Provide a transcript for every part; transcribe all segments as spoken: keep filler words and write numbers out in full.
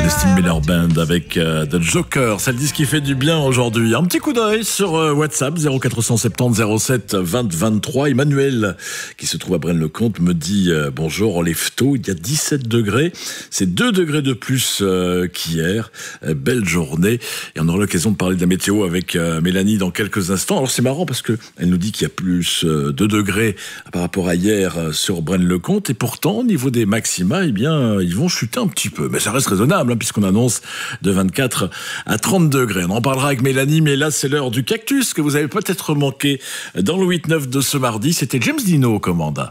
Steve Miller Band avec euh, The Joker, c'est le disque qui fait du bien aujourd'hui. Un petit coup d'œil sur euh, WhatsApp zéro quatre cent soixante-dix zéro sept vingt vingt-trois. Emmanuel, qui se trouve à Braine-le-Comte, me dit euh, bonjour, on lève tôt, il y a dix-sept degrés, c'est deux degrés de plus euh, qu'hier. Euh, belle journée, et on aura l'occasion de parler de la météo avec euh, Mélanie dans quelques instants. Alors c'est marrant parce que elle nous dit qu'il y a plus euh, deux degrés par rapport à hier euh, sur Braine-le-Comte, et pourtant au niveau des maxima, eh bien euh, ils vont chuter un petit peu, mais ça reste raisonnable hein, puisqu'on annonce de vingt-quatre à trente degrés. On en parlera avec Mélanie, mais là c'est l'heure du cactus que vous avez peut-être manqué dans le huit neuf de ce mardi. C'était James Dino au commande.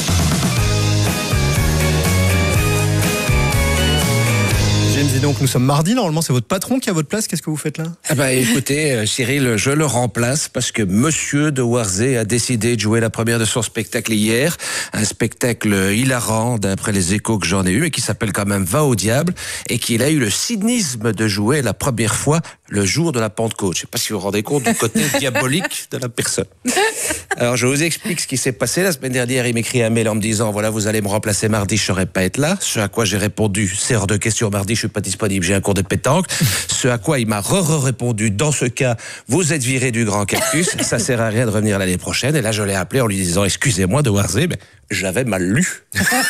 Dis donc, nous sommes mardi, normalement c'est votre patron qui a votre place, qu'est-ce que vous faites là? Ah bah écoutez, euh, Cyril, je le remplace parce que Monsieur de Warzé a décidé de jouer la première de son spectacle hier, un spectacle hilarant d'après les échos que j'en ai eu et qui s'appelle quand même Va au diable, et qu'il a eu le cynisme de jouer la première fois le jour de la Pentecôte. Je sais pas si vous vous rendez compte du côté diabolique de la personne. Alors je vous explique ce qui s'est passé. La semaine dernière, il m'écrit un mail en me disant voilà, vous allez me remplacer mardi, je saurais pas être là. Ce à quoi j'ai répondu, c'est hors de question, mardi je suis pas disponible, j'ai un cours de pétanque. Ce à quoi il m'a re-répondu, dans ce cas, vous êtes viré du Grand Cactus, ça sert à rien de revenir l'année prochaine. Et là, je l'ai appelé en lui disant, excusez-moi de Warzé, mais j'avais mal lu.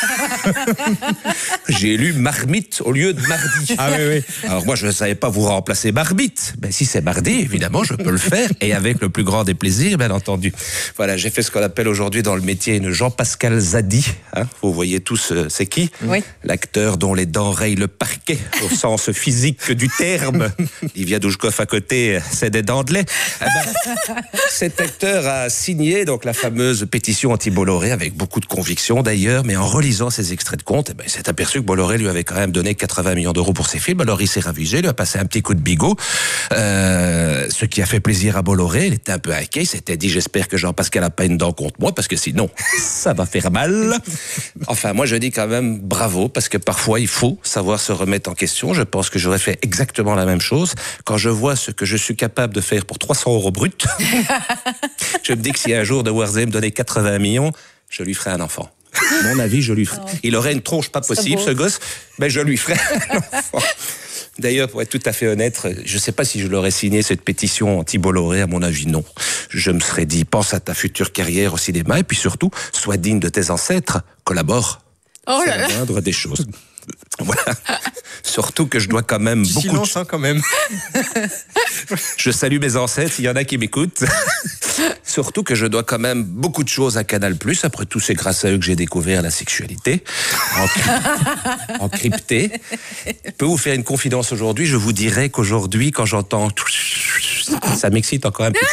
J'ai lu marmite au lieu de mardi. Ah oui, oui. Alors moi, je ne savais pas vous remplacer marmite. Mais si c'est mardi, évidemment, je peux le faire, et avec le plus grand des plaisirs, bien entendu. Voilà, j'ai fait ce qu'on appelle aujourd'hui dans le métier une Jean-Pascal Zadi. Hein, vous voyez tous, euh, c'est qui? Oui. L'acteur dont les dents rayent le parquet, au sens physique du terme. Livia Douchkov à côté, c'est des dents de lait. Eh ben, cet acteur a signé donc la fameuse pétition anti-Bolloré avec beaucoup de conviction d'ailleurs, mais en relisant ses extraits de compte, eh ben, il s'est aperçu que Bolloré lui avait quand même donné quatre-vingts millions d'euros pour ses films. Alors il s'est ravisé, lui a passé un petit coup de bigot, euh, ce qui a fait plaisir à Bolloré. Il était un peu inquiet, il s'était dit j'espère que Jean-Pascal a pas une dent contre moi, parce que sinon ça va faire mal. Enfin moi je dis quand même bravo, parce que parfois il faut savoir se remettre en question. Je pense que j'aurais fait exactement la même chose. Quand je vois ce que je suis capable de faire pour trois cents euros brut, je me dis que si un jour de Warzé me donnait quatre-vingts millions, je lui ferais un enfant. Mon avis, je lui ferais. Il aurait une tronche pas possible, ce gosse, mais je lui ferais un enfant. D'ailleurs, pour être tout à fait honnête, je ne sais pas si je l'aurais signé cette pétition anti-Bolloré, à mon avis, non. Je me serais dit, pense à ta future carrière au cinéma, et puis surtout, sois digne de tes ancêtres, collabore. Oh là C'est là. la moindre des choses. Voilà. Surtout que je dois quand même beaucoup... Silence, de... hein, quand même. Je salue mes ancêtres, il y en a qui m'écoutent. Surtout que je dois quand même beaucoup de choses à Canal+. Après tout, c'est grâce à eux que j'ai découvert la sexualité. Encrypté. Encrypté. Je peux vous faire une confidence aujourd'hui. Je vous dirais qu'aujourd'hui, quand j'entends... ça m'excite encore un petit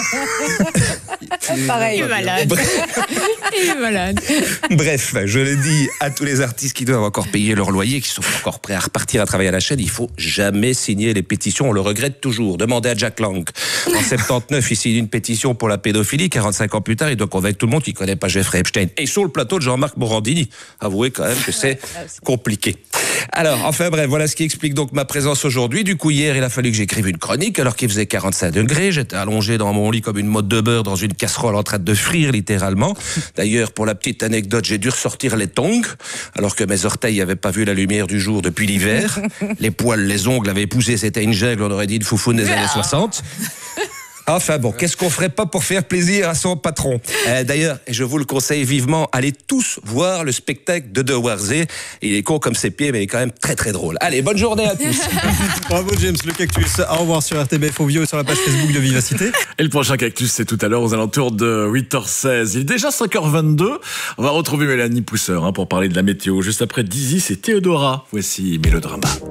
peu. Pareil. Il est malade. Il est malade. Bref, je le dis à tous les artistes qui doivent encore payer leur loyer, qui sont encore prêts à repartir à travailler à la chaîne, il faut jamais signer les pétitions, on le regrette toujours. Demandez à Jack Lang. En soixante-dix-neuf, il signe une pétition pour la pédophilie, quarante-cinq ans plus tard, il doit convaincre tout le monde qui ne connaît pas Jeffrey Epstein. Et sur le plateau de Jean-Marc Morandini, avouez quand même que c'est compliqué. Alors, enfin bref, voilà ce qui explique donc ma présence aujourd'hui. Du coup, hier, il a fallu que j'écrive une chronique, alors qu'il faisait quarante-cinq degrés. J'étais allongé dans mon lit comme une motte de beurre dans une casserole en train de frire, littéralement. D'ailleurs, pour la petite anecdote, j'ai dû ressortir les tongs, alors que mes orteils n'avaient pas vu la lumière du jour depuis l'hiver. Les poils, les ongles avaient poussé, c'était une jungle, on aurait dit une foufoune des années soixante. Enfin bon, qu'est-ce qu'on ferait pas pour faire plaisir à son patron? euh, D'ailleurs, je vous le conseille vivement, allez tous voir le spectacle de De Warzé. Il est con comme ses pieds, mais il est quand même très très drôle. Allez, bonne journée à tous. Bravo James, le cactus. Au revoir sur R T B F Audio et sur la page Facebook de Vivacité. Et le prochain cactus, c'est tout à l'heure aux alentours de huit heures seize. Il est déjà cinq heures vingt-deux. On va retrouver Mélanie Pousseur hein, pour parler de la météo. Juste après Dizzy, c'est Théodora. Voici Mélodrama.